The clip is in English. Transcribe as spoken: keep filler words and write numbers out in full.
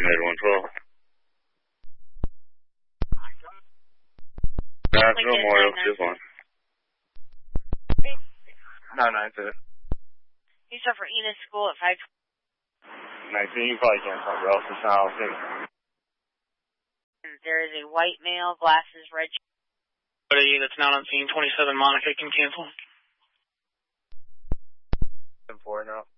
United one twelve. Nashville Memorial, two one. nine nine two. He's up for Enos School at five. nineteen, you probably can't talk else. It's not all There is a white male, glasses, red. But a unit's not on scene, twenty-seven Monica can cancel. four now.